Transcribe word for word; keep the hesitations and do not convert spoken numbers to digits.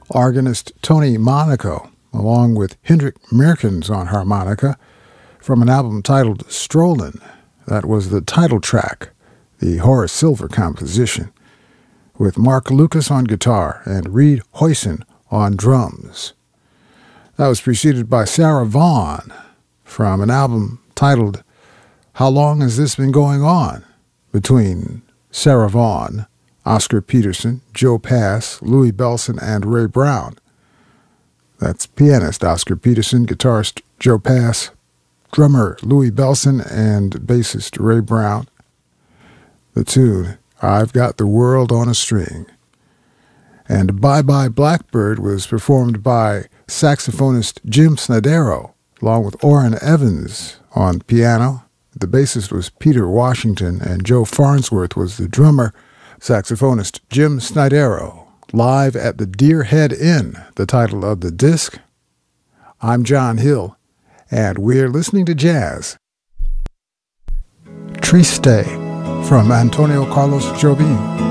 organist Tony Monaco, along with Hendrik Merkens on harmonica, from an album titled Strollin'. That was the title track, the Horace Silver composition, with Mark Lucas on guitar and Reed Hoyson on drums. That was preceded by Sarah Vaughan from an album titled How Long Has This Been Going On? Between Sarah Vaughan, Oscar Peterson, Joe Pass, Louis Bellson, and Ray Brown. That's pianist Oscar Peterson, guitarist Joe Pass, drummer Louis Bellson, and bassist Ray Brown. The tune, I've Got the World on a String. And Bye Bye Blackbird was performed by saxophonist Jim Snodero, along with Orrin Evans on piano. The bassist was Peter Washington, and Joe Farnsworth was the drummer. Saxophonist Jim Snodero, live at the Deer Head Inn, the title of the disc. I'm John Hill, and we're listening to jazz. Triste from Antonio Carlos Jobim.